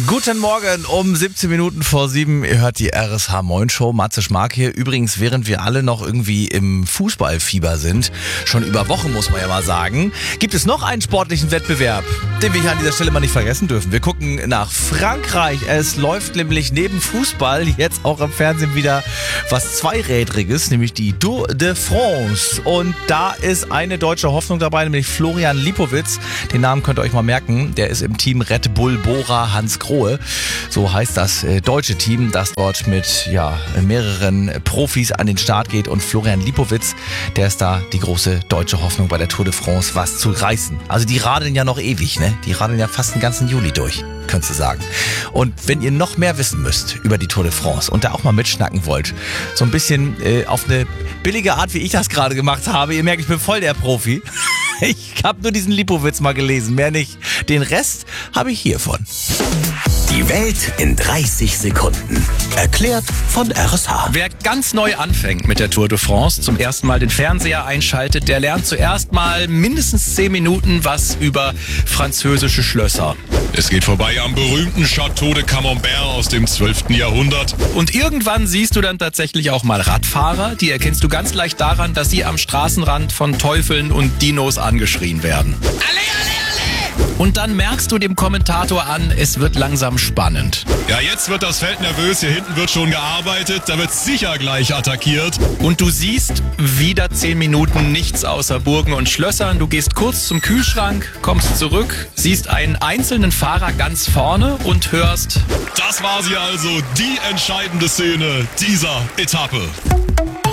Guten Morgen, um 17 Minuten vor 7. Ihr hört die RSH Moin Show. Matze Schmark hier. Übrigens, während wir alle noch irgendwie im Fußballfieber sind, schon über Wochen muss man ja mal sagen, gibt es noch einen sportlichen Wettbewerb, den wir hier an dieser Stelle mal nicht vergessen dürfen. Wir gucken nach Frankreich. Es läuft nämlich neben Fußball jetzt auch im Fernsehen wieder was Zweirädriges, nämlich die Tour de France. Und da ist eine deutsche Hoffnung dabei, nämlich Florian Lipowitz. Den Namen könnt ihr euch mal merken. Der ist im Team Red Bull Bora Hans Grohe. So heißt das deutsche Team, das dort mit mehreren Profis an den Start geht. Und Florian Lipowitz, der ist da die große deutsche Hoffnung bei der Tour de France, was zu reißen. Also die radeln ja noch ewig, ne? Die radeln ja fast den ganzen Juli durch, könntest du sagen. Und wenn ihr noch mehr wissen müsst über die Tour de France und da auch mal mitschnacken wollt, so ein bisschen auf eine billige Art, wie ich das gerade gemacht habe, ihr merkt, ich bin voll der Profi. Ich habe nur diesen Lipowitz mal gelesen, mehr nicht. Den Rest habe ich hiervon. Die Welt in 30 Sekunden. Erklärt von RSH. Wer ganz neu anfängt mit der Tour de France, zum ersten Mal den Fernseher einschaltet, der lernt zuerst mal mindestens 10 Minuten was über französische Schlösser. Es geht vorbei am berühmten Château de Camembert aus dem 12. Jahrhundert. Und irgendwann siehst du dann tatsächlich auch mal Radfahrer. Die erkennst du ganz leicht daran, dass sie am Straßenrand von Teufeln und Dinos angeschrien werden. Alle, alle, alle! Und dann merkst du dem Kommentator an, es wird langsam spannend. Ja, jetzt wird das Feld nervös. Hier hinten wird schon gearbeitet. Da wird sicher gleich attackiert. Und du siehst wieder 10 Minuten nichts außer Burgen und Schlössern. Du gehst kurz zum Kühlschrank, kommst zurück, siehst einen einzelnen Fahrer ganz vorne und hörst: Das war sie also, die entscheidende Szene dieser Etappe.